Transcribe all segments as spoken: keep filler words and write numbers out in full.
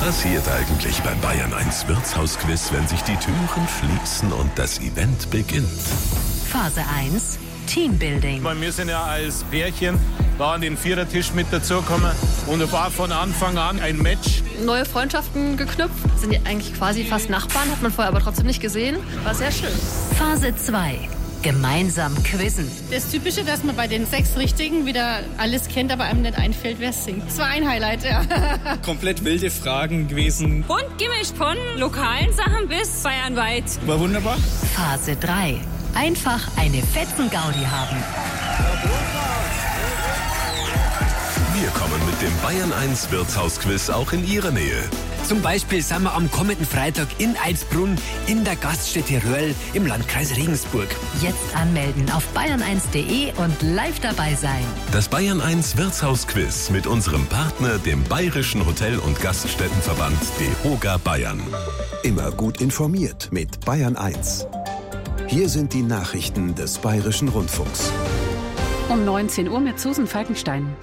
passiert eigentlich beim Bayern eins Wirtshausquiz, wenn sich die Türen schließen und das Event beginnt? Phase eins, Teambuilding. Wir sind ja als Pärchen da an den Vierertisch mit dazugekommen und es war von Anfang an ein Match. Neue Freundschaften geknüpft, sind ja eigentlich quasi fast Nachbarn, hat man vorher aber trotzdem nicht gesehen. War sehr schön. Phase zwei, gemeinsam quizzen. Das Typische, dass man bei den sechs Richtigen wieder alles kennt, aber einem nicht einfällt, wer singt. Das war ein Highlight, ja. Komplett wilde Fragen gewesen. Bunt gemischt von lokalen Sachen bis bayernweit. War wunderbar. Phase drei, einfach eine Fetzen-Gaudi haben. Wir kommen mit dem Bayern eins Wirtshausquiz auch in Ihre Nähe. Zum Beispiel sind wir am kommenden Freitag in Eilsbrunn in der Gaststätte Röhrl im Landkreis Regensburg. Jetzt anmelden auf bayern eins punkt de und live dabei sein. Das Bayern eins Wirtshausquiz mit unserem Partner, dem Bayerischen Hotel- und Gaststättenverband DEHOGA Bayern. Immer gut informiert mit Bayern eins. Hier sind die Nachrichten des Bayerischen Rundfunks. Um neunzehn Uhr mit Susan Falkenstein.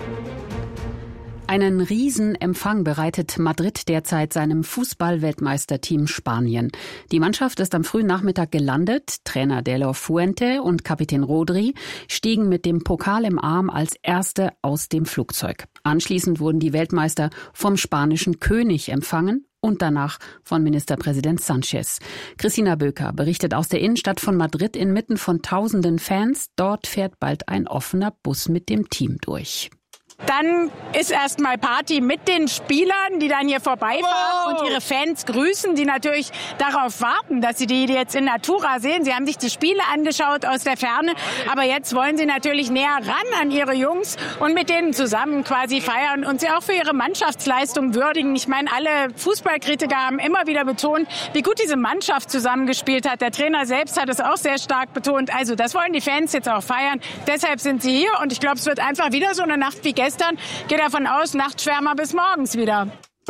Einen Riesenempfang bereitet Madrid derzeit seinem Fußball-Weltmeisterteam Spanien. Die Mannschaft ist am frühen Nachmittag gelandet. Trainer De La Fuente und Kapitän Rodri stiegen mit dem Pokal im Arm als Erste aus dem Flugzeug. Anschließend wurden die Weltmeister vom spanischen König empfangen und danach von Ministerpräsident Sanchez. Christina Böker berichtet aus der Innenstadt von Madrid inmitten von tausenden Fans. Dort fährt bald ein offener Bus mit dem Team durch. Dann ist erstmal Party mit den Spielern, die dann hier vorbeifahren wow. und ihre Fans grüßen, die natürlich darauf warten, dass sie die jetzt in Natura sehen. Sie haben sich die Spiele angeschaut aus der Ferne, aber jetzt wollen sie natürlich näher ran an ihre Jungs und mit denen zusammen quasi feiern und sie auch für ihre Mannschaftsleistung würdigen. Ich meine, alle Fußballkritiker haben immer wieder betont, wie gut diese Mannschaft zusammengespielt hat. Der Trainer selbst hat es auch sehr stark betont. Also das wollen die Fans jetzt auch feiern. Deshalb sind sie hier und ich glaube, es wird einfach wieder so eine Nacht wie gestern. Gestern geht davon aus, Nachtschwärmer bis morgens wieder.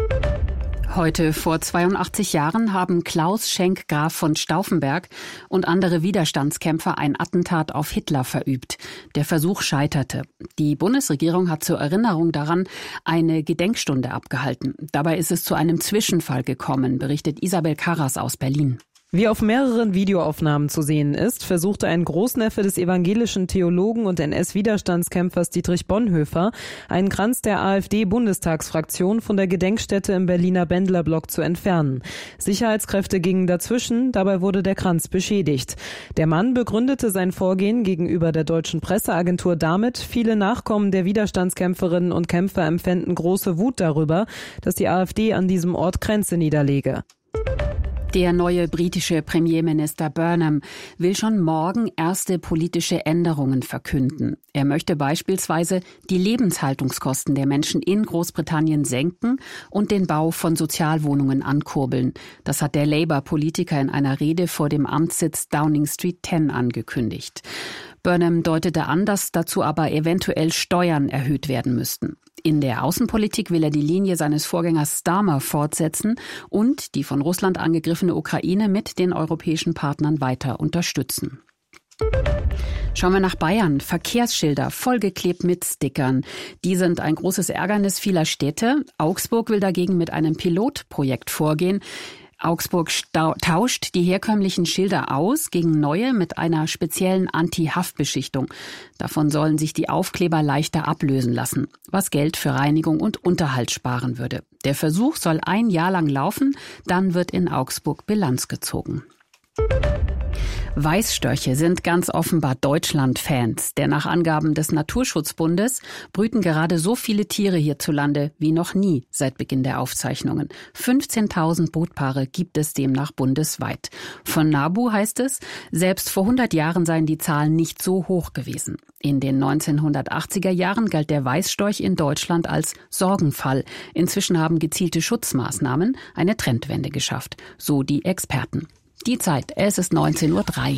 Heute vor zweiundachtzig Jahren haben Klaus Schenk Graf von Stauffenberg und andere Widerstandskämpfer ein Attentat auf Hitler verübt. Der Versuch scheiterte. Die Bundesregierung hat zur Erinnerung daran eine Gedenkstunde abgehalten. Dabei ist es zu einem Zwischenfall gekommen, berichtet Isabel Karras aus Berlin. Wie auf mehreren Videoaufnahmen zu sehen ist, versuchte ein Großneffe des evangelischen Theologen und N S-Widerstandskämpfers Dietrich Bonhoeffer, einen Kranz der AfD-Bundestagsfraktion von der Gedenkstätte im Berliner Bendlerblock zu entfernen. Sicherheitskräfte gingen dazwischen, dabei wurde der Kranz beschädigt. Der Mann begründete sein Vorgehen gegenüber der deutschen Presseagentur damit, viele Nachkommen der Widerstandskämpferinnen und Kämpfer empfänden große Wut darüber, dass die AfD an diesem Ort Kränze niederlege. Der neue britische Premierminister Burnham will schon morgen erste politische Änderungen verkünden. Er möchte beispielsweise die Lebenshaltungskosten der Menschen in Großbritannien senken und den Bau von Sozialwohnungen ankurbeln. Das hat der Labour-Politiker in einer Rede vor dem Amtssitz Downing Street zehn angekündigt. Burnham deutete an, dass dazu aber eventuell Steuern erhöht werden müssten. In der Außenpolitik will er die Linie seines Vorgängers Starmer fortsetzen und die von Russland angegriffene Ukraine mit den europäischen Partnern weiter unterstützen. Schauen wir nach Bayern. Verkehrsschilder vollgeklebt mit Stickern. Die sind ein großes Ärgernis vieler Städte. Augsburg will dagegen mit einem Pilotprojekt vorgehen. Augsburg tauscht die herkömmlichen Schilder aus gegen neue mit einer speziellen Anti-Haftbeschichtung. Davon sollen sich die Aufkleber leichter ablösen lassen, was Geld für Reinigung und Unterhalt sparen würde. Der Versuch soll ein Jahr lang laufen, dann wird in Augsburg Bilanz gezogen. Weißstörche sind ganz offenbar Deutschland-Fans, denn nach Angaben des Naturschutzbundes brüten gerade so viele Tiere hierzulande wie noch nie seit Beginn der Aufzeichnungen. fünfzehntausend Brutpaare gibt es demnach bundesweit. Von NABU heißt es, selbst vor hundert Jahren seien die Zahlen nicht so hoch gewesen. In den neunzehnhundertachtziger Jahren galt der Weißstorch in Deutschland als Sorgenfall. Inzwischen haben gezielte Schutzmaßnahmen eine Trendwende geschafft, so die Experten. Die Zeit, es ist neunzehn Uhr drei.